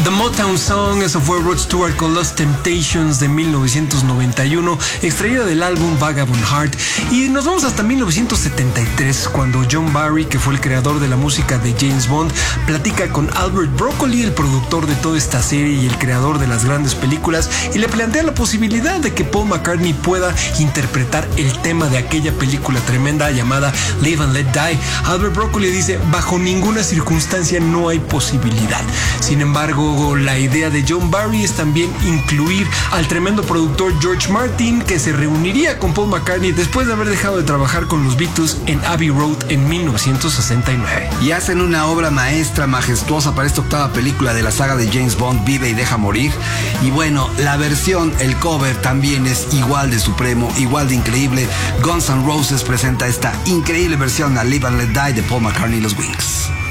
The Motown Song, eso fue Rod Stewart con Lost Temptations de 1991, extraída del álbum Vagabond Heart. Y nos vamos hasta 1973, cuando John Barry, que fue el creador de la música de James Bond, platica con Albert Broccoli, el productor de toda esta serie y el creador de las grandes películas, y le plantea la posibilidad de que Paul McCartney pueda interpretar el tema de aquella película tremenda llamada Live and Let Die. Albert Broccoli dice: bajo ninguna circunstancia no hay posibilidad. Sin embargo, la idea de John Barry es también incluir al tremendo productor George Martin, que se reuniría con Paul McCartney después de haber dejado de trabajar con los Beatles en Abbey Road en 1969. Y hacen una obra maestra, majestuosa para esta octava película de la saga de James Bond, Vive y Deja Morir. Y bueno, la versión, el cover también es igual de supremo, igual de increíble. Guns N' Roses presenta esta increíble versión a Live and Let Die de Paul McCartney y los Wings.